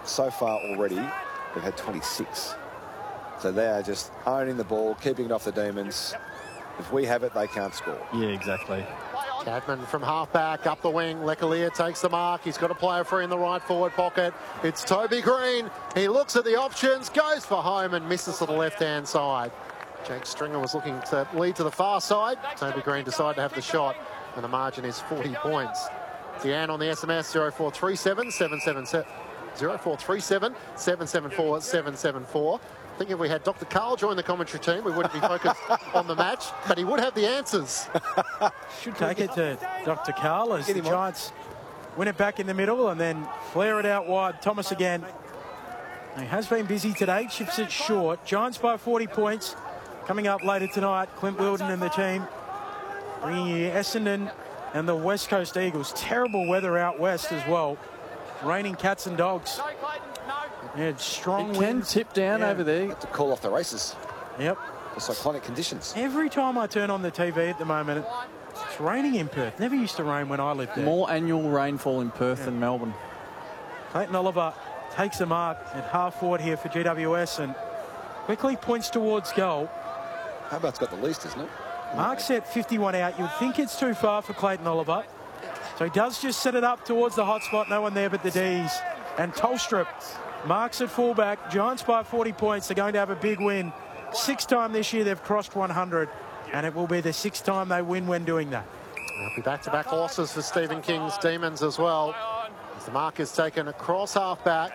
so far already, they've had 26. So they are just owning the ball, keeping it off the Demons. If we have it, they can't score. Yeah, exactly. Cadman from half-back, up the wing. Leclerc takes the mark. He's got a player free in the right forward pocket. It's Toby Green. He looks at the options, goes for home and misses to the left-hand side. Jake Stringer was looking to lead to the far side. Toby Green decided to have the shot, and the margin is 40 points. Deanne on the SMS, 0437 777 0437 774 774. I think if we had Dr. Carl join the commentary team, we wouldn't be focused on the match, but he would have the answers. Should take it to Dr. Carl as the Giants win it back in the middle and then flare it out wide. Thomas again. He has been busy today, chips it short. Giants by 40 points. Coming up later tonight, Clint Wilden and the team bringing you Essendon and the West Coast Eagles. Terrible weather out west as well. Raining cats and dogs. Yeah, strong winds. Tip down over there. To call off the races. Yep. The cyclonic conditions. Every time I turn on the TV at the moment, it's raining in Perth. Never used to rain when I lived there. More annual rainfall in Perth than Melbourne. Clayton Oliver takes a mark at half forward here for GWS and quickly points towards goal. Hobart's got the least, isn't it? Mark set 51 out. You'd think it's too far for Clayton Oliver. So he does just set it up towards the hot spot. No one there but the D's. And Tolstrup marks at fullback. Giants by 40 points. They're going to have a big win. 6th time this year they've crossed 100. And it will be the 6th time they win when doing that. There'll be back-to-back losses for Stephen King's Demons as well. As the mark is taken across half-back.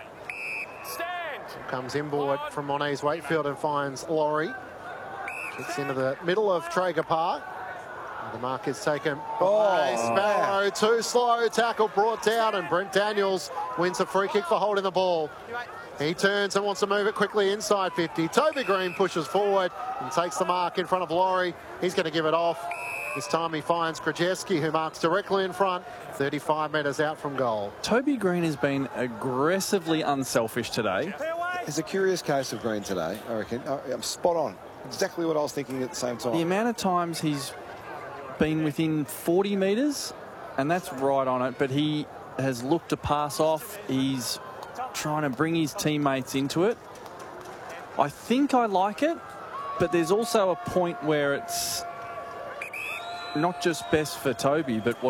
Comes inboard from Moniz Wakefield and finds Laurie. Kicks into the middle of Traeger Park. The mark is taken by Sparrow. Too slow. Tackle brought down, and Brent Daniels wins a free kick for holding the ball. He turns and wants to move it quickly inside 50. Toby Green pushes forward and takes the mark in front of Laurie. He's going to give it off. This time he finds Krajewski, who marks directly in front, 35 metres out from goal. Toby Green has been aggressively unselfish today. It's a curious case of Green today, I reckon. I'm spot on. Exactly what I was thinking at the same time. The amount of times he's been within 40 metres, and that's right on it, but he has looked to pass off. He's trying to bring his teammates into it. I think I like it, but there's also a point where it's not just best for Toby, but what's